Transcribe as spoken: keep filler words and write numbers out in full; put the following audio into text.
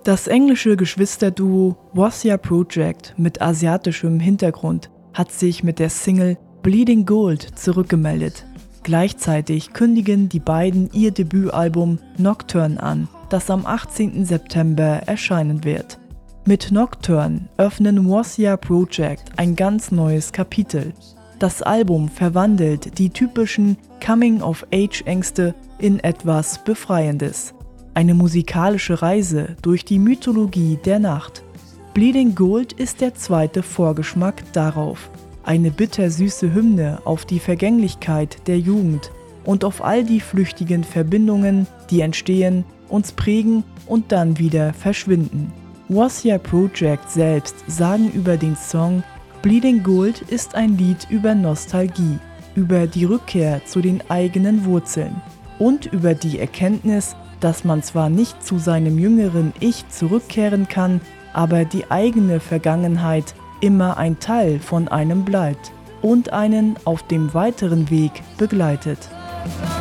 Das englische Geschwisterduo Wasya Project mit asiatischem Hintergrund hat sich mit der Single Bleeding Gold zurückgemeldet. Gleichzeitig kündigen die beiden ihr Debütalbum Nocturne an, das am achtzehnten September erscheinen wird. Mit Nocturne öffnen Wasya Project ein ganz neues Kapitel. Das Album verwandelt die typischen Coming-of-Age-Ängste in etwas Befreiendes. Eine musikalische Reise durch die Mythologie der Nacht. Bleeding Gold ist der zweite Vorgeschmack darauf. Eine bittersüße Hymne auf die Vergänglichkeit der Jugend und auf all die flüchtigen Verbindungen, die entstehen, uns prägen und dann wieder verschwinden. Wasya Project selbst sagen über den Song, Bleeding Gold ist ein Lied über Nostalgie, über die Rückkehr zu den eigenen Wurzeln und über die Erkenntnis, dass man zwar nicht zu seinem jüngeren Ich zurückkehren kann, aber die eigene Vergangenheit immer ein Teil von einem bleibt und einen auf dem weiteren Weg begleitet.